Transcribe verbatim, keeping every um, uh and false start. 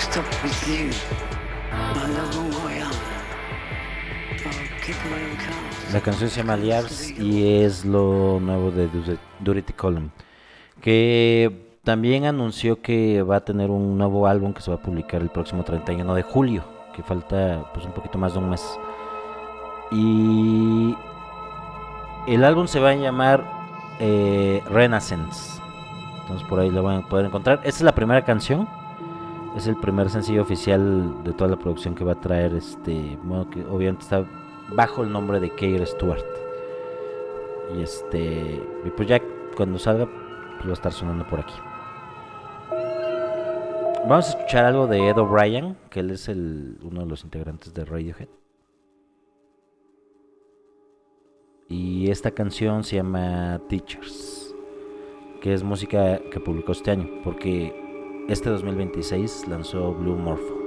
stop with you. My love won't go on. I'll keep my own count. La canción se llama Liars y es lo nuevo de Duty Column, que también anunció que va a tener un nuevo álbum que se va a publicar el próximo treinta y uno de julio, que falta pues un poquito más de un mes. Y el álbum se va a llamar eh, Renaissance. Entonces por ahí lo van a poder encontrar. Esta es la primera canción. Es el primer sencillo oficial de toda la producción que va a traer este. Bueno, que obviamente está bajo el nombre de Keir Stewart. Y este. Y pues ya cuando salga, pues va a estar sonando por aquí. Vamos a escuchar algo de Ed O'Brien, que él es el, uno de los integrantes de Radiohead. Y esta canción se llama Teachers, que es música que publicó este año, porque este dos mil veintiséis lanzó Blue Morpho.